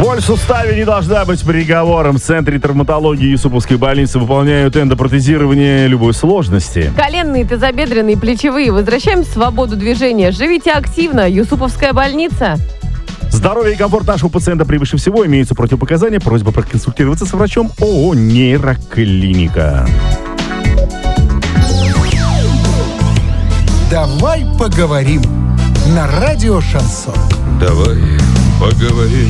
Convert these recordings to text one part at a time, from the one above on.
Боль в суставе не должна быть приговором. В Центре травматологии Юсуповской больницы выполняют эндопротезирование любой сложности. Коленные, тазобедренные, плечевые. Возвращаем свободу движения. Живите активно. Юсуповская больница. Здоровье и комфорт нашего пациента превыше всего. Имеются противопоказания. Просьба проконсультироваться с врачом ООО «Нейроклиника». Давай поговорим на радио «Шансон». Давай поговорим.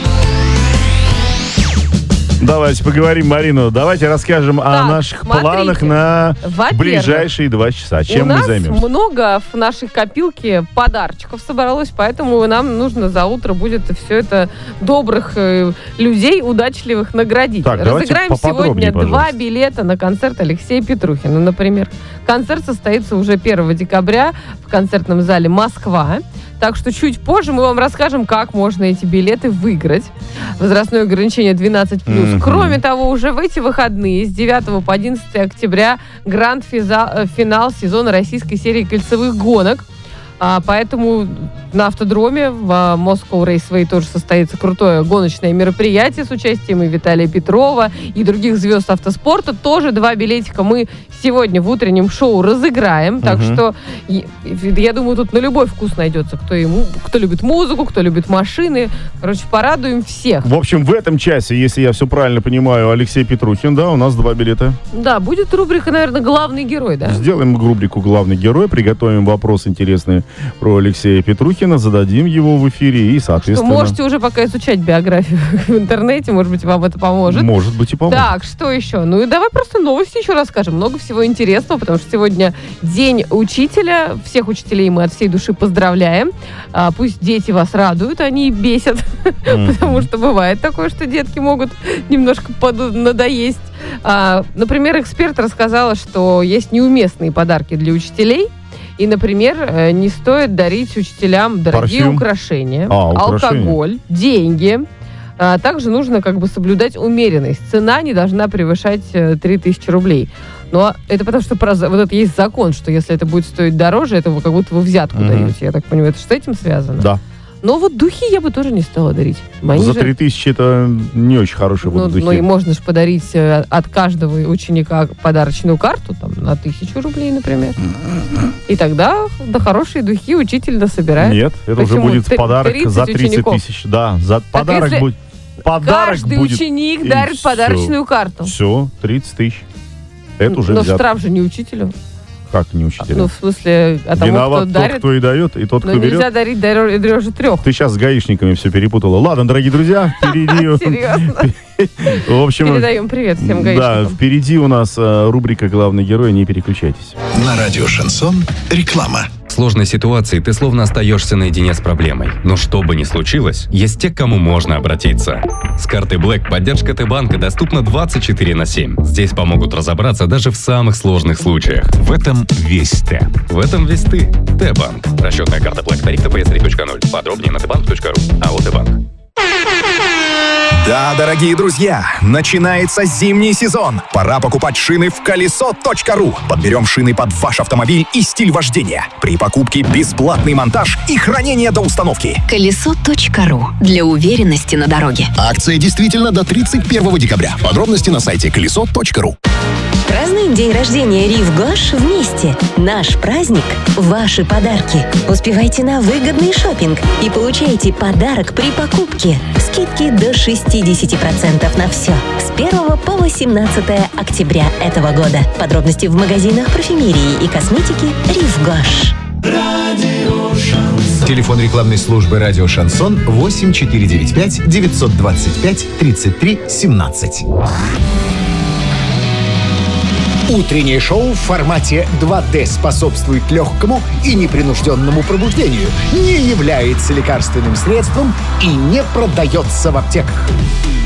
Давайте поговорим, Марина. Давайте расскажем о наших планах на ближайшие 2 часа. Чем мы займемся? У нас много в нашей копилке подарочков собралось, поэтому нам нужно за утро будет все это добрых людей, удачливых наградить. Так, разыграем сегодня 2 пожалуйста. билета на концерт Алексея Петрухина, например. Концерт состоится уже 1 декабря в концертном зале «Москва». Так что чуть позже мы вам расскажем, как можно эти билеты выиграть. Возрастное ограничение 12+. Кроме того, уже в эти выходные с 9 по 11 октября гранд-финал сезона российской серии кольцевых гонок. Поэтому на автодроме в Moscow Raceway тоже состоится крутое гоночное мероприятие с участием и Виталия Петрова, и других звезд автоспорта. Тоже 2 билетика мы сегодня в утреннем шоу разыграем. Так что, я думаю, тут на любой вкус найдется. Кто любит музыку, кто любит машины. Короче, порадуем всех. В общем, в этом часе, если я все правильно понимаю, Алексей Петрухин, да, у нас 2 билета. Да, будет рубрика, наверное, «Главный герой», да? Сделаем рубрику «Главный герой», приготовим вопрос интересный про Алексея Петрухина, зададим его в эфире и, соответственно... Можете уже пока изучать биографию в интернете, может быть, вам это поможет. Может быть, и поможет. Так, что еще? Ну и давай просто новости еще расскажем. Много всего интересного, потому что сегодня День учителя. Всех учителей мы от всей души поздравляем. Пусть дети вас радуют, они и бесят. Потому что бывает такое, что детки могут немножко надоесть. Например, эксперт рассказала, что есть неуместные подарки для учителей. И, например, не стоит дарить учителям дорогие украшения, алкоголь, деньги. Также нужно соблюдать умеренность. Цена не должна превышать 3000 рублей. Но это потому, что вот это есть закон, что если это будет стоить дороже, это вы как будто вы взятку даете. Я так понимаю, это с этим связано? Да. Но вот духи я бы тоже не стала дарить. За 3000 это не очень хорошие будут духи. Ну и можно же подарить от каждого ученика подарочную карту на 1000 рублей, например. И тогда хорошие духи учитель насобирает. Нет, это уже будет подарок за 30 тысяч. Да, за подарок будет. Каждый ученик дарит подарочную карту. Все, 30 тысяч. Это уже взято. Но штраф же не учителю. Как не учителя? Ну, в смысле, того, виноват кто тот, дарит. кто и дает, и тот, кто берет. Нельзя дарить дороже 3. Ты сейчас с гаишниками все перепутала. Ладно, дорогие друзья, впереди... Серьезно? В общем, передаем привет всем гаишникам. Да, впереди у нас рубрика «Главный герой», не переключайтесь. На радио «Шансон» реклама. В сложной ситуации ты словно остаешься наедине с проблемой. Но что бы ни случилось, есть те, к кому можно обратиться. С карты Black поддержка Т-банка доступна 24/7. Здесь помогут разобраться даже в самых сложных случаях. В этом весь Т. В этом весь ты. Т-банк. Расчетная карта Black. Тариф ТПС 3.0. Подробнее на tbank.ru. АО Т-банк. Да, дорогие друзья, начинается зимний сезон. Пора покупать шины в колесо.ру. Подберем шины под ваш автомобиль и стиль вождения. При покупке бесплатный монтаж и хранение до установки. Колесо.ру. Для уверенности на дороге. Акция действительно до 31 декабря. Подробности на сайте колесо.ру. Празднуем день рождения Рив Гош вместе. Наш праздник – ваши подарки. Успевайте на выгодный шопинг и получайте подарок при покупке. Скидки до 60% на все. С 1 по 18 октября этого года. Подробности в магазинах парфюмерии и косметики Рив Гош. Телефон рекламной службы «Радио Шансон» 8495 925 33 17. Утреннее шоу в формате 2D способствует легкому и непринужденному пробуждению, не является лекарственным средством и не продается в аптеках.